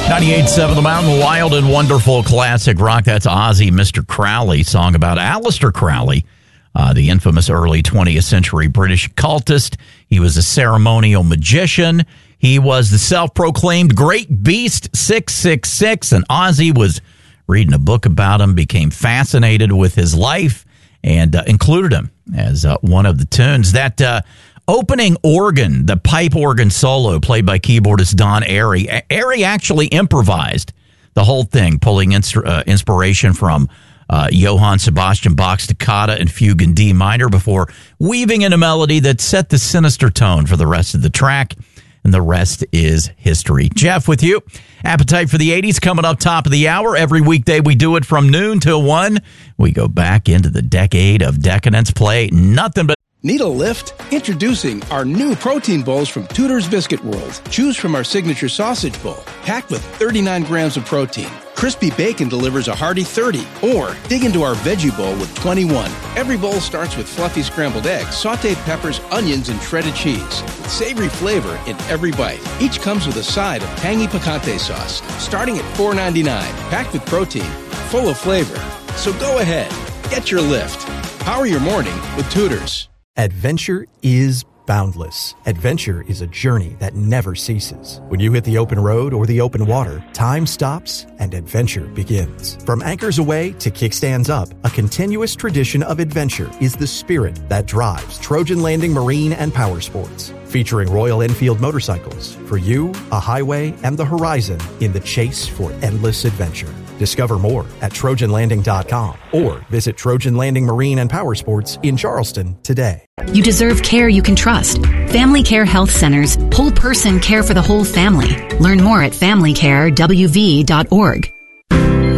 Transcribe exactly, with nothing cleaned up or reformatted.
ninety-eight point seven The Mountain, wild and wonderful classic rock. That's Ozzy, Mister Crowley, song about Aleister Crowley, uh, the infamous early twentieth century British occultist. He was a ceremonial magician. He was the self-proclaimed Great Beast six six six, and Ozzy was reading a book about him, became fascinated with his life, and uh, included him as uh, one of the tunes. That uh, opening organ, the pipe organ solo played by keyboardist Don Airey. Airey actually improvised the whole thing, pulling inst- uh, inspiration from uh, Johann Sebastian Bach's Toccata and Fugue in D minor before weaving in a melody that set the sinister tone for the rest of the track. And the rest is history. Jeff with you. Appetite for the eighties coming up top of the hour. Every weekday we do it from noon till one. We go back into the decade of decadence, play nothing but... Need a lift? Introducing our new protein bowls from Tudor's Biscuit World. Choose from our signature sausage bowl, packed with thirty-nine grams of protein. Crispy bacon delivers a hearty thirty. Or dig into our veggie bowl with twenty-one. Every bowl starts with fluffy scrambled eggs, sauteed peppers, onions, and shredded cheese, with savory flavor in every bite. Each comes with a side of tangy picante sauce, starting at four ninety-nine. Packed with protein, full of flavor. So go ahead, get your lift. Power your morning with Tudor's. Adventure is boundless. Adventure is a journey that never ceases. When you hit the open road or the open water, time stops and adventure begins. From anchors aweigh to kickstands up, a continuous tradition of adventure is the spirit that drives Trojan Landing Marine and Power Sports. Featuring Royal Enfield motorcycles, for you, a highway, and the horizon in the chase for endless adventure. Discover more at Trojan Landing dot com or visit Trojan Landing Marine and Power Sports in Charleston today. You deserve care you can trust. Family Care Health Centers, whole person care for the whole family. Learn more at family care w v dot org.